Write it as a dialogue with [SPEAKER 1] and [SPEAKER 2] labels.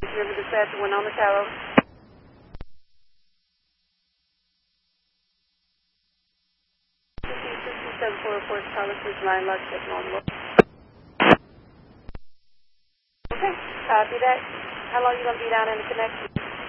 [SPEAKER 1] River Dispatch, 1 on the tower. 7-4 reports, Carlos Ridge Line, Lodge, check normal. Okay, copy that. How long are you going to be down in the connection?